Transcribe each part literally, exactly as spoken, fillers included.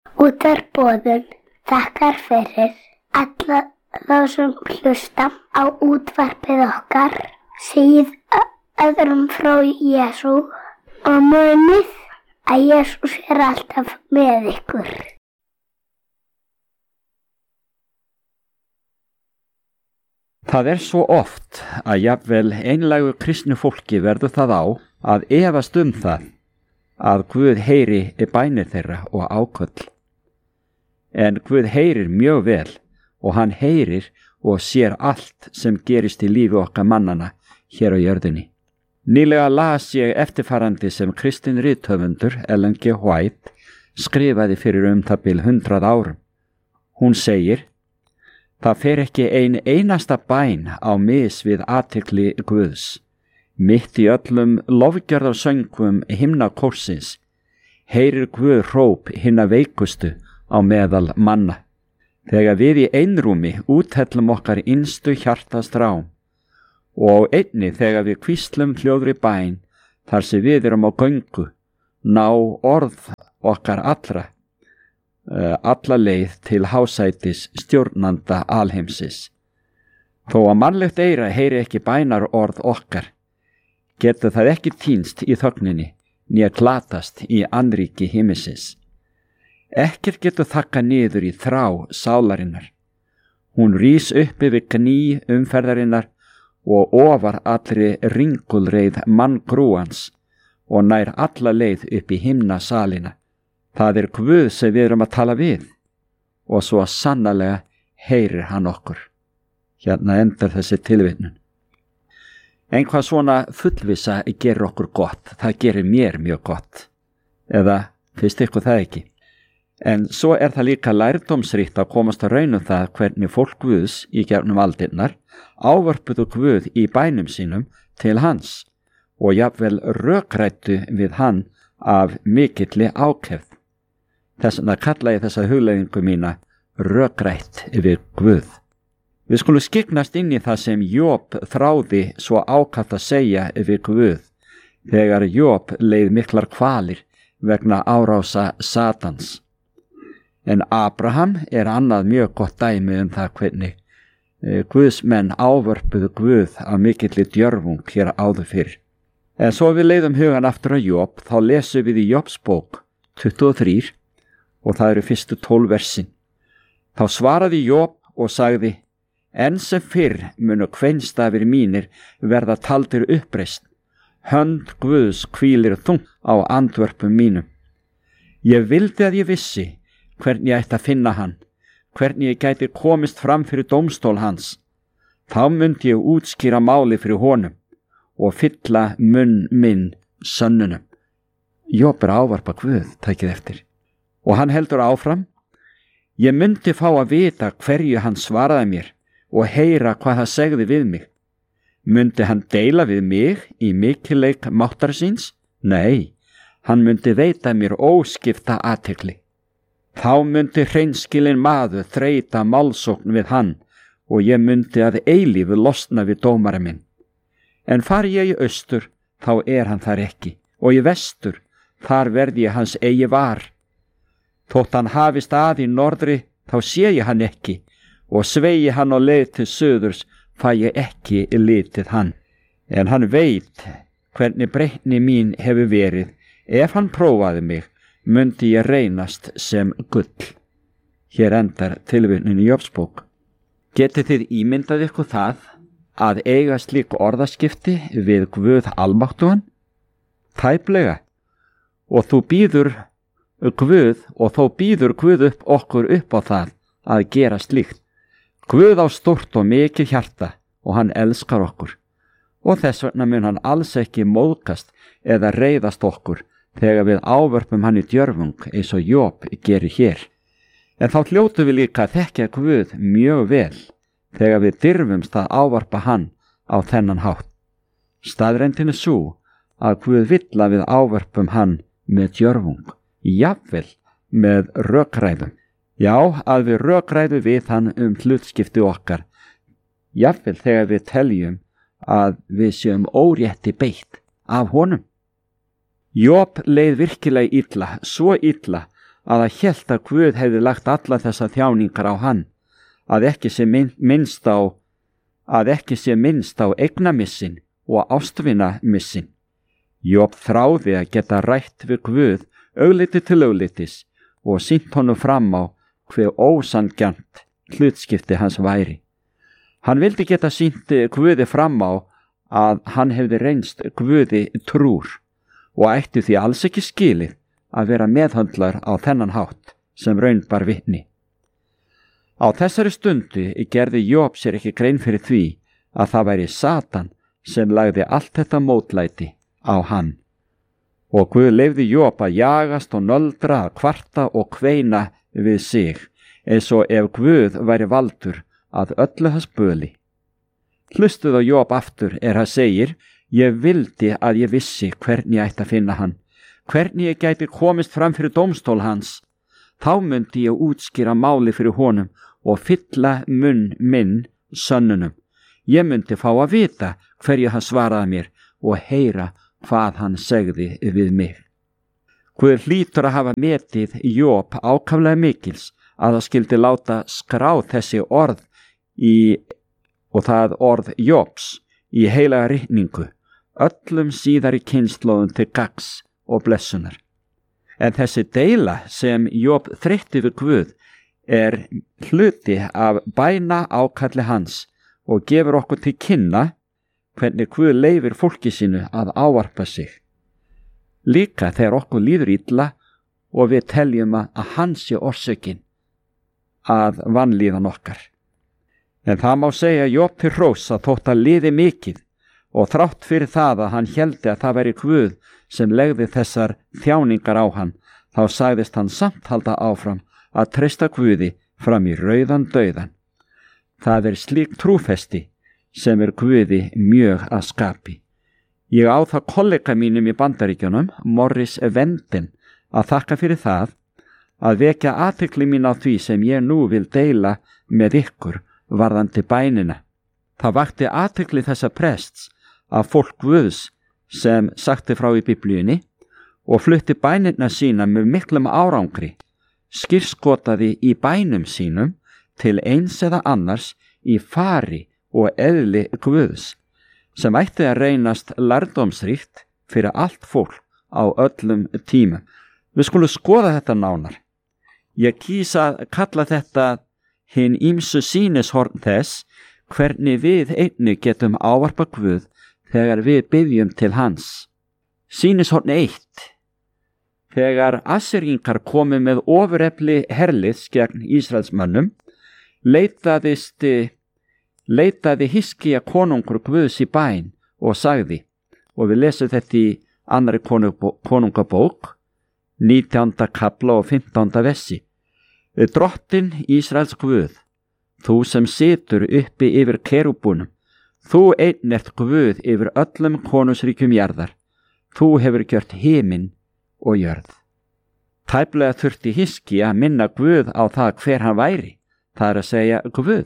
Útvarpsboðun þakkar fyrir alla þá sem hlusta á útvarpið okkar, segið öðrum frá Jesú og munið að Jesús er alltaf með ykkur. Það er svo oft að jafnvel einlægu kristnu fólki verður það á að efast um það að Guð heyri bænir þeirra og áköll. En Guð heyrir mjög vel og hann heyrir og sér allt sem gerist í lífi okkar mannana hér á jörðinni. Nýlega las ég eftirfarandi sem kristinn rithöfundur Ellen G. White skrifaði fyrir um það bil hundrað árum. Hún segir: Það fer ekki ein einasta bæn á mis við athygli Guðs. Mitt í öllum lofgjörðarsöngvum himnakórsins heyrir Guð hróp hinna veikustu á meðal manna. Þegar við í einrúmi úthellum okkar innstu hjartastrám og einnig þegar við hvíslum hljóðri bæn þar sem við erum á göngu, ná orð okkar allra alla leið til hásætis stjórnanda alheimsins. Þó að mannlegt eyra heyri ekki bænar orð okkar, getur það ekki týnst í þögninni, né glatast í annríki himinsins. Ekkert getur þakka niður í þrá sálarinnar. Hún rís upp yfir kný umferðarinnar og ofar allri ringulreið manngrúans og nær alla leið upp í himnasalina. Það er Guð sem við erum að tala við og svo sannarlega heyrir hann okkur. Hérna endar þessi tilvitnun. En hvað svona fullvissa gerir okkur gott, það gerir mér mjög gott. Eða finnst ykkur það ekki? En svo er það líka lærdómsríkt að komast að raun um það hvernig fólk Guðs í gegnum aldirnar ávörpuðu Guð í bænum sínum til hans og jafnvel rökrættu við hann af mikilli ákefð. Þess vegna kalla ég þessa hugleiðingu mína rökrætt við Guð. Við skulum skyggnast inn í það sem Job þráði svo ákaft að segja við Guð þegar Job leið miklar kvalir vegna árása Satans. En Abraham er annað mjög gott dæmi um það hvernig Guðs menn ávörpuðu Guð af mikilli djörfung hér áður fyrr. En svo við leiðum hugan aftur á Job, þá lesum við í Jobs bók tuttugu og þrjú og það eru fyrstu tólf versin. Þá svaraði Job og sagði: En sem fyrr munu kveinstafir mínir verða taldir uppreist. Hönd Guðs hvílir þungt á andvörpum mínum. Ég vildi að ég vissi hvernig ég ætti að finna hann, hvernig ég gæti komist fram fyrir dómstól hans. Þá myndi ég útskýra máli fyrir honum og fylla munn minn sönnunum. Job er ávarpa Guð, takið eftir. Og hann heldur áfram: Ég myndi fá að vita hverju hann svaraði mér og heyra hvað það segði við mig. Myndi hann deila við mig í mikilleik máttar síns? Nei, hann myndi veita mér óskipta athygli. Þá myndi hreinskilinn maður þreyta málsókn við hann og ég myndi að eilífu losna við dómara minn. En fari ég í austur, þá er hann þar ekki, og í vestur, þar verði ég hans eigi var. Þótt hann hafi stað í norðri, þá sé ég hann ekki, og svegi hann á leið til suðurs, fæ ég ekki litið hann. En hann veit hvernig breytni mín hefur verið. Ef hann prófaði mig, myndi ég reynast sem gull. Hér endar tilvitnunin í Jobs bók. Getið þið ímyndað ykkur það að eiga slík orðaskipti við Guð almáttugan? Tæplega. Og þú býður Guð og þó býður Guð upp okkur upp á það að gera slíkt. Guð á stórt og mikið hjarta og hann elskar okkur. Og þess vegna mun hann alls ekki móðgast eða reiðast okkur þegar við ávörpum hann í djörfung eins og Job gerir hér. En þá hljótu við líka að þekkja Guð mjög vel þegar við dirfumst að ávarpa hann á þennan hátt. Staðreyndin er sú að Guð vill að við ávörpum hann með djörfung, jafnvel með rökræðum. Já, að við rökræðum við hann um hlutskipti okkar, jafnvel þegar við teljum að við séum órétti beitt af honum. Job leið virkilega illa, svo illa að það hélt að Guð hefði lagt alla þessa þjáningar á hann, að ekki sé minnst á að ekki sé minnst á eignamissin og ástvínamissin. Job þráði að geta rætt við Guð augliti til auglitis og sýnt honum fram á hve ósanngjarnt hlutskipti hans væri. Hann vildi geta sýnt Guði fram á að hann hefði reynst Guði trúr og ætti því alls ekki skilið að vera meðhöndlar á þennan hátt sem raun bar vitni. Á þessari stundu gerði Job sér ekki grein fyrir því að það væri Satan sem lagði allt þetta mótlæti á hann. Og Guð leyfði Job að jagast og nöldra, að kvarta og kveina við sig, eins og ef Guð væri valdur að öllu hans böli. Hlustuð á Job aftur er hann segir, ég vildi að ég vissi hvernig ég ætti að finna hann, hvernig ég gæti komist fram fyrir dómstól hans. Þá myndi ég útskýra máli fyrir honum og fylla munn minn sönnunum. Ég myndi fá að vita hverju hann svaraði mér og heyra hvað hann segði við mig. Guð hlýtur að hafa metið Job ákaflega mikils að það skildi láta skrá þessi orð í, og það orð Jobs í heilaga ritningu, öllum síðari kynslóðum til gagns og blessunar. En þessi deila sem Job þreytti við Guð er hluti af bæna ákalli hans og gefur okkur til kynna hvernig Guð leyfir fólki sínu að ávarpa sig. Líka þegar okkur líður illa og við teljum að hans sé orsökin að vanlíðan okkar. En það má segja Job til hrós að þótt að liði mikið og þrátt fyrir það að hann héldi að það væri Guð sem legði þessar þjáningar á hann, þá sagðist hann samt halda áfram að treysta Guði fram í rauðan dauðan. Það er slík trúfesti sem er Guði mjög að skapi. Ég á það kollega mínum í Bandaríkjunum, Morris Vendin, að þakka fyrir það að vekja athygli mín á því sem ég nú vil deila með ykkur varðandi bænina. Það vakti athygli þessa prests að fólk Guðs sem sagti frá í Biblíunni og flutti bænina sína með miklum árangri, skírskotaði í bænum sínum til eins eða annars í fari og eðli Guðs, sem ætti að reynast lærdómsríkt fyrir allt fólk á öllum tímum. Við skulum skoða þetta nánar. Ég kýs að kalla þetta hinn ýmsu sýnishorn þess hvernig við einnig getum ávarpa Guð þegar við biðjum til hans. Sýnishorn eitt. Þegar Assýringar komu með ofurefli herliðs gegn Ísraelsmönnum, leitaðist, leitaði Hiskía konungur Guðs í bæn og sagði, og við lesum þetta í annarri konungabók, nítjánda kapla og fimmtánda vessi. Drottinn Ísraels Guð, þú sem situr uppi yfir kerúbunum, þú einn ert Guð yfir öllum konungsríkjum jarðar, þú hefur gjört himinn og jörð. Tæplega þurfti Hiskía að minna Guð á það hver hann væri, það er að segja Guð.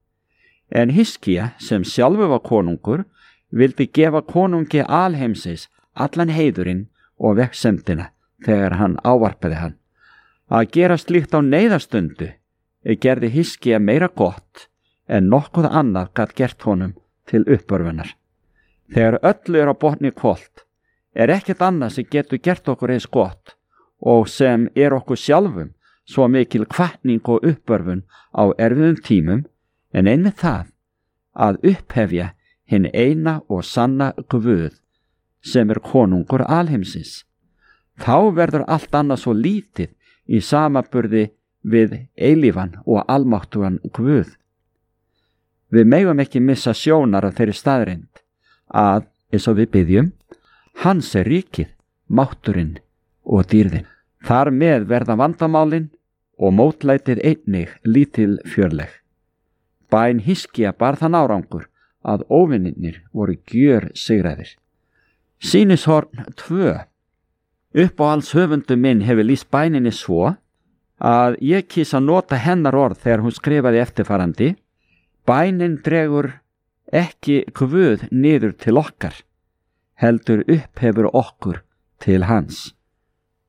En Hiskía, sem sjálfur var konungur, vildi gefa konungi alheimsins allan heiðurinn og vegsemdina þegar hann ávarpaði hann. Að gera slíkt á neyðarstundu gerði Hiskía meira gott en nokkuð annað gat gert honum til uppörfunar. Þegar öllu er á botni hvolft, er ekkert annað sem getur gert okkur eins gott og sem er okkur sjálfum svo mikil hvatning og uppörfun á erfiðum tímum en einmitt það að upphefja hinn eina og sanna Guð sem er konungur alheimsins. Þá verður allt annað svo lítið í samaburði við eilífan og almáttugan Guð. Við megum ekki missa sjónar af þeirri staðreynd að, eins og við biðjum, hans er ríkið, mátturinn og dýrðin. Þar með verða vandamálin og mótlætið einnig lítil fjörleg. Bæn Hiskía bar þann árangur að óvinnirnir voru gjör sigraðir. Sýnishorn tvö. Upp á alls höfundu minn hefur lýst bæninni svo að ég kýs að nota hennar orð þegar hún skrifaði eftirfarandi: bænin dregur ekki Guð niður til okkar, heldur upphefur okkur til hans.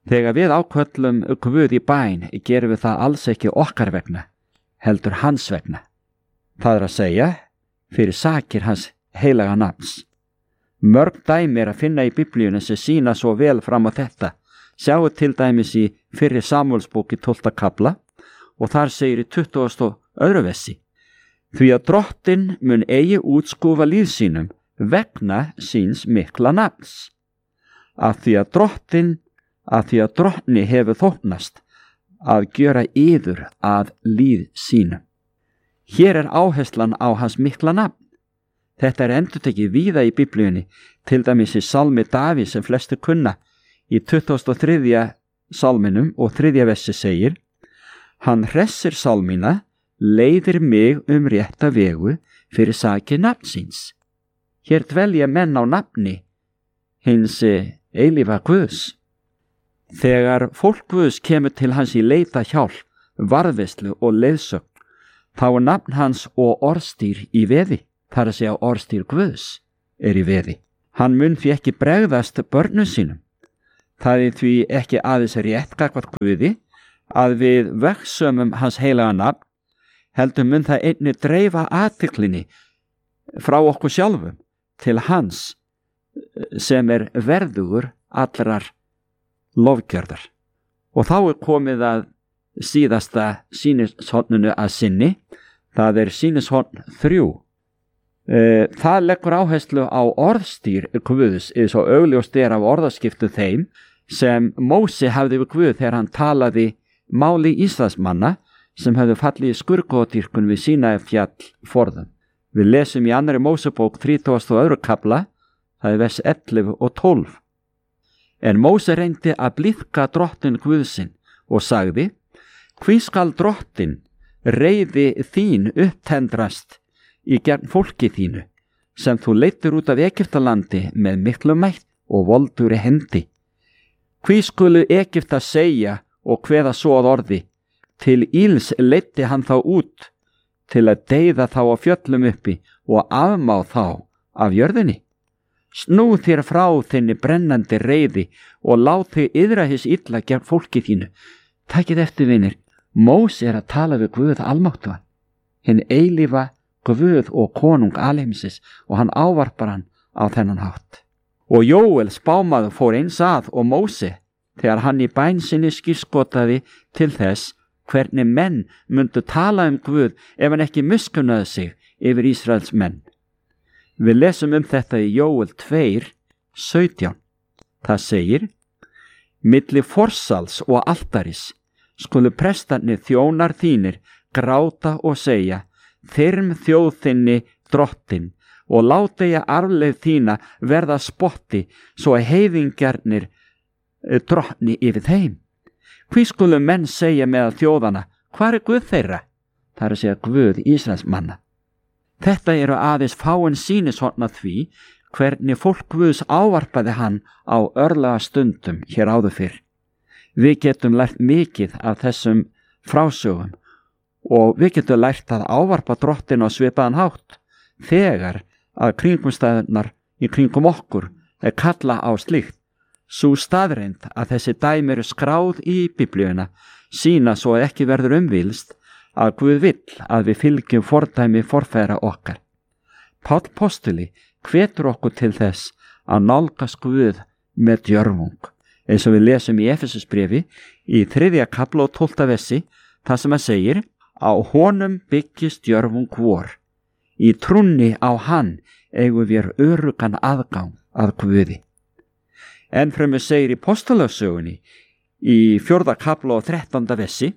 Þegar við áköllum Guð í bæn, gerum við það alls ekki okkar vegna, heldur hans vegna. Það er að segja, fyrir sakir hans heilaga nafns. Mörg dæmi er að finna í Biblíunni sem sýna svo vel fram á þetta. Sjáu til dæmis í fyrri Samúelsbók í tólfta kafla og þar segir í tuttugasta og öðru versi: Því að drottinn mun eigi útskúfa líf sínum vegna síns mikla nafns. Af því að drottinn, af því að drottni hefur þóknast að gjöra yður að líf sínum. Hér er áherslan á hans mikla nafn. Þetta er endurtekið víða í Biblíunni, til dæmis í Salmi Davíðs sem flestir kunna. Í tuttugasta og þriðja salminum og þriðja versi segir: Hann hressir salmína, leiðir mig um rétta vegu fyrir sakir nafnsins. Hér dvelja menn á nafni hins eilífa Guðs. Þegar fólk Guðs kemur til hans í leita hjálp, varðveislu og leiðsögn, þá er nafn hans og orðstýr í veði. Þar að segja orðstýr Guðs er í veði. Hann mun því ekki bregðast börnum sínum. Það er því ekki aðeins rétt gagnvart Guði að við vegsömum hans heilaga nafn, heldur mun það einnig dreifa athyglinni frá okkur sjálfum til hans sem er verðugur allrar lofgjörðar. Og þá er komið að síðasta sýnishorninu að sinni, það er sýnishorn þrjú. Það leggur áherslu á orðstýr Guðs eða svo augljóst er af orðaskiptu þeim sem Móse hafði við Guð þegar hann talaði máli Ísraelsmanna sem hefðu fallið í skurðgóðadýrkun við Sínaí fjall forðum. Við lesum í annarri Mósebók þrítugasta og öðrum kafla, það er vers ellefu og tólf. En Móse reyndi að blíðka drottinn Guðsinn og sagði: Hví skal drottinn reiði þín upptendrast í gegn fólki þínu, sem þú leiddir út af Egyptalandi með miklu mætt og voldugri hendi. Hví skulu Egypta segja og kveða svo að orði: Til íls leiddi hann þá út, til að deyða þá á fjöllum uppi og afmá þá af jörðinni. Snú þér frá þinni brennandi reiði og lát þig yðra hins illa gegn fólki þínu. Takið eftir, vinir, Móse er að tala við Guð almáttugan, hinn eilífa Guð og konung alheimsins, og hann ávarpar hann á þennan hátt. Og Jóel spámaður fór eins að og Móse þegar hann í bæn sinni skírskotaði til þess hvernig menn myndu tala um Guð ef hann ekki miskunnaði sig yfir Ísraels menn. Við lesum um þetta í Jóel tvö sautján. Það segir: Milli forsals og altaris skulu prestarnir þjónar þínir gráta og segja: Þyrm þjóð þinni drottinn og láta ég arfleið þína verða spotti svo að heiðingjarnir drottni yfir þeim. Hví skulu menn segja meðal þjóðana: Hvar er Guð þeirra? Það er að segja Guð Ísraels manna. Þetta eru aðeins fáin sýnishorn af því hvernig fólk Guðs ávarpaði hann á örlaga stundum hér áður fyrr. Við getum lært mikið af þessum frásögum og við getum lært að ávarpa drottinn á svipaðan hátt þegar að kringumstæðunar í kringum okkur er kalla á slíkt. Sú staðreind að þessi dæmi eru skráð í Biblíuna sýna svo að ekki verður umvilst að Guð vill að við fylgjum fordæmi forfeðra okkar. Páll postuli hvetur okkur til þess að nálgast Guð með djörfung, eins og við lesum í Efesusbréfi í þriðja kafla og tólfta versi, þar sem að segir: Á honum byggist djörfung vor. Í trúnni á hann eigum við öruggan aðgang að Guði. Ennfremur segir í Póstulagssögunni í fjórða kafla og þrettánda versi: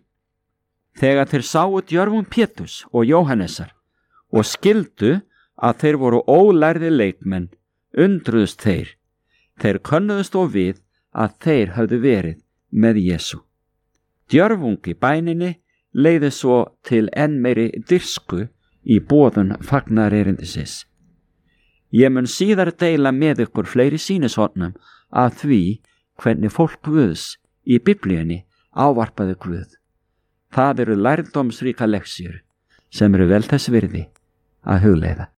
Þegar þeir sáu djörfung Péturs og Jóhannesar og skildu að þeir voru ólærði leikmenn, undruðust þeir. Þeir könnuðust og við að þeir höfðu verið með Jesú. Djörfung í bæninni leiði svo til enn meiri dirsku í boðun fagnaðarerindisins. Ég mun síðar deila með ykkur fleiri sýnishornum af því hvernig fólk Guðs í Biblíunni ávarpaði Guð. Það eru lærdómsríka leksjur sem eru vel þess virði að hugleiða.